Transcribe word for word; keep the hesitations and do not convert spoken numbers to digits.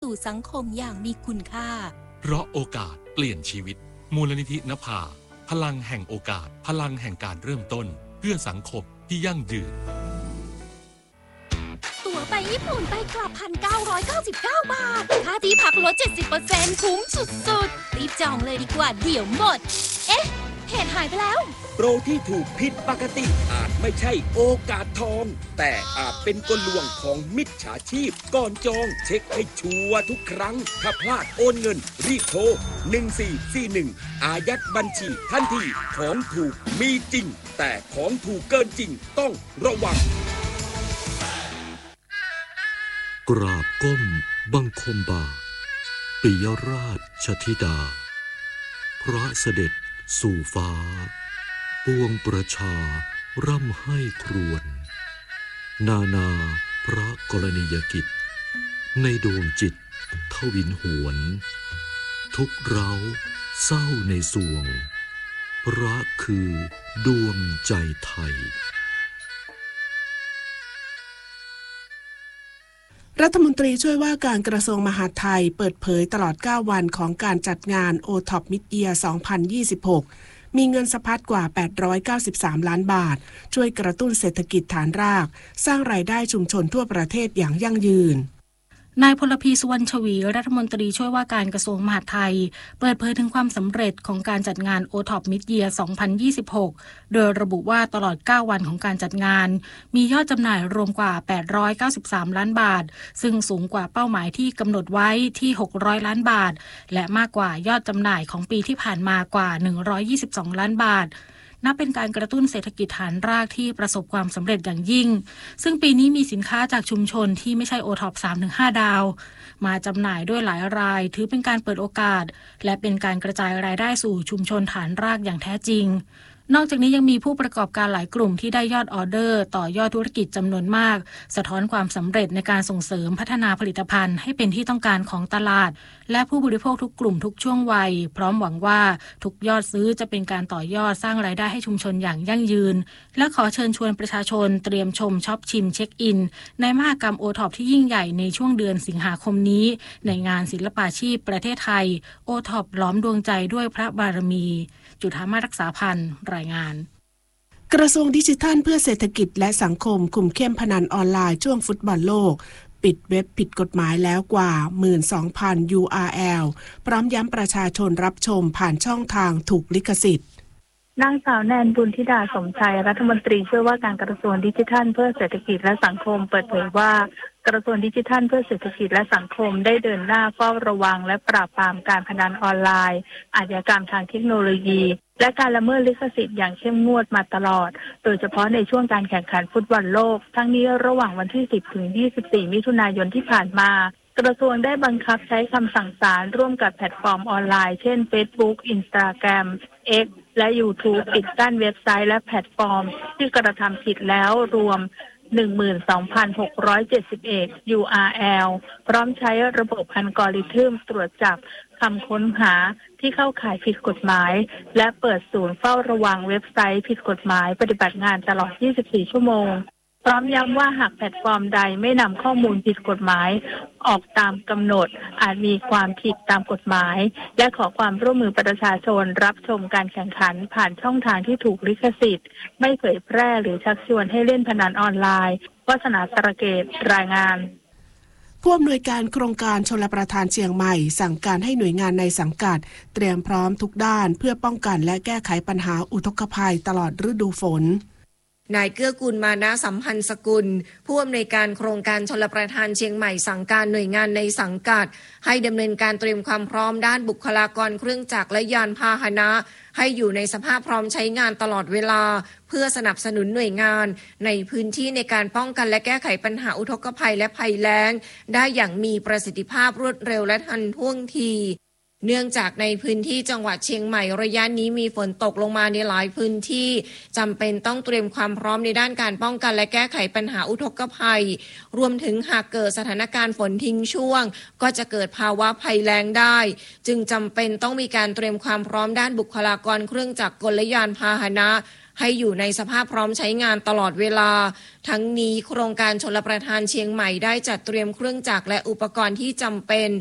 สู่สังคมอย่างมีคุณค่าเพราะโอกาสเปลี่ยนชีวิตมูลนิธินภาพลังแห่งโอกาสพลังแห่งการเริ่มต้นเพื่อสังคมที่ยั่งยืนตั๋วไปญี่ปุ่นไปกลับ หนึ่งพันเก้าร้อยเก้าสิบเก้า บาทค่าที่พักลด เจ็ดสิบเปอร์เซ็นต์ คุ้มสุดๆรีบจองเลยดีกว่าเดี๋ยวหมดเอ๊ะเพจหายไปแล้วโปรที่ถูกผิดปกติอาจไม่ใช่โอกาสทองแต่อาจเป็นกลลวงของมิจฉาชีพก่อนจองเช็คให้ชัวร์ทุกครั้งถ้าพลาดโอนเงินรีบโทรหนึ่งสี่สี่หนึ่งอายัดบัญชีทันทีของถูกมีจริงแต่ของถูกเกินจริงต้องระวังกราบก้มบังคมบาทปิยราชธิดาพระเสด็จสู่ฟ้าปวงประชาร่ำให้ครวญนานาพระกรณียกิจในดวงจิตทวินหวนทุกเร้าเศร้าในสวงพระคือดวงใจไทยรัฐมนตรีช่วยว่าการกระทรวงมหาดไทยเปิดเผยตลอดเก้าวันของการจัดงาน โอ ท็อป Mid-Year สองพันยี่สิบหกมีเงินสะพัดกว่าแปดร้อยเก้าสิบสามล้านบาทช่วยกระตุ้นเศรษฐกิจฐานรากสร้างรายได้ชุมชนทั่วประเทศอย่างยั่งยืนนายพลพีสุวรรณชวีรัฐมนตรีช่วยว่าการกระทรวงมหาดไทยเปิดเผยถึงความสำเร็จของการจัดงาน โอ ท็อป Mid-Year สองพันยี่สิบหกโดยระบุว่าตลอดเก้าวันของการจัดงานมียอดจำหน่ายรวมกว่าแปดร้อยเก้าสิบสามล้านบาทซึ่งสูงกว่าเป้าหมายที่กำหนดไว้ที่หกร้อยล้านบาทและมากกว่ายอดจำหน่ายของปีที่ผ่านมากว่าหนึ่งร้อยยี่สิบสองล้านบาทนับเป็นการกระตุ้นเศรษฐกิจฐานรากที่ประสบความสำเร็จอย่างยิ่งซึ่งปีนี้มีสินค้าจากชุมชนที่ไม่ใช่ โอ ท็อป สามถึงห้า ดาวมาจำหน่ายด้วยหลายรายถือเป็นการเปิดโอกาสและเป็นการกระจายรายได้สู่ชุมชนฐานรากอย่างแท้จริงนอกจากนี้ยังมีผู้ประกอบการหลายกลุ่มที่ได้ยอดออเดอร์ต่อยอดธุรกิจจำนวนมากสะท้อนความสำเร็จในการส่งเสริมพัฒนาผลิตภัณฑ์ให้เป็นที่ต้องการของตลาดและผู้บริโภคทุกกลุ่มทุกช่วงวัยพร้อมหวังว่าทุกยอดซื้อจะเป็นการต่อยอดสร้างรายได้ให้ชุมชนอย่างยั่งยืนและขอเชิญชวนประชาชนเตรียมชมช็อปชิมเช็คอินในมหกรรม โอ ท็อป ที่ยิ่งใหญ่ในช่วงเดือนสิงหาคมนี้ในงานศิลปาชีพประเทศไทย โอ ท็อป ล้อมดวงใจด้วยพระบารมีจุฑามาศรักษาพันธ์รายงานกระทรวงดิจิทัลเพื่อเศรษฐกิจและสังคมคุมเข้มพนันออนไลน์ช่วงฟุตบอลโลกปิดเว็บผิดกฎหมายแล้วกว่า หนึ่งหมื่นสองพัน ยู อาร์ แอล พร้อมย้ำประชาชนรับชมผ่านช่องทางถูกลิขสิทธิ์นางสาวแนนบุญธิดาสมชัยรัฐมนตรีช่วยว่าการกระทรวงดิจิทัลเพื่อเศรษฐกิจและสังคมเปิดเผยว่ากระทรวงดิจิทัลเพื่อเศรษฐกิจและสังคมได้เดินหน้าเฝ้าระวังและปราบปรามการพนันออนไลน์อาชญากรรมทางเทคโนโลยีและการละเมิดลิขสิทธิ์อย่างเข้มงวดมาตลอดโดยเฉพาะในช่วงการแข่งขันฟุตบอลโลกทั้งนี้ระหว่างวันที่สิบถึงยี่สิบสี่มิถุนายนที่ผ่านมากระทรวงได้บังคับใช้คำสั่งศาลร่วมกับแพลตฟอร์มออนไลน์เช่น Facebook Instagram X และ YouTube ปิดกั้นเว็บไซต์และแพลตฟอร์มที่กระทำผิดแล้วรวม หนึ่งหมื่นสองพันหกร้อยเจ็ดสิบเอ็ด ยู อาร์ แอล พร้อมใช้ระบบอัลกอริทึมตรวจจับคำค้นหาที่เข้าข่ายผิดกฎหมายและเปิดศูนย์เฝ้าระวังเว็บไซต์ผิดกฎหมายปฏิบัติงานตลอดยี่สิบสี่ชั่วโมงพร้อมย้ำว่าหากแพลตฟอร์มใดไม่นำข้อมูลผิดกฎหมายออกตามกำหนดอาจมีความผิดตามกฎหมายและขอความร่วมมือประชาชนรับชมการแข่งขันผ่านช่องทางที่ถูกลิขสิทธิ์ไม่เผยแพร่หรือชักชวนให้เล่นพนันออนไลน์วาสนาตระเกตรายงานผู้อำนวยการโครงการชลประทานเชียงใหม่สั่งการให้หน่วยงานในสังกัดเตรียมพร้อมทุกด้านเพื่อป้องกันและแก้ไขปัญหาอุทกภัยตลอดฤดูฝนนายเกื้อกูลมานะสัมพันธ์สกุลผู้อำนวยการโครงการชลประทานเชียงใหม่สั่งการหน่วยงานในสังกัดให้ดำเนินการเตรียมความพร้อมด้านบุคลากรเครื่องจักรและยานพาหนะให้อยู่ในสภาพพร้อมใช้งานตลอดเวลาเพื่อสนับสนุนหน่วยงานในพื้นที่ในการป้องกันและแก้ไขปัญหาอุทกภัยและภัยแล้งได้อย่างมีประสิทธิภาพรวดเร็วและทันท่วงทีเนื่องจากในพื้นที่จังหวัดเชียงใหม่ระยะนี้มีฝนตกลงมาในหลายพื้นที่จำเป็นต้องเตรียมความพร้อมในด้านการป้องกันและแก้ไขปัญหาอุทกภัยรวมถึงหากเกิดสถานการณ์ฝนทิ้งช่วงก็จะเกิดภาวะภัยแล้งได้จึงจำเป็นต้องมีการเตรียมความพร้อมด้านบุคลากรเครื่องจักรกลและยานพาหนะให้อยู่ในสภาพพร้อมใช้งานตลอดเวลาทั้งนี้โครงการชลประทานเชียงใหม่ได้จัดเตรียมเครื่องจักรและอุปกรณ์ที่จำเป็น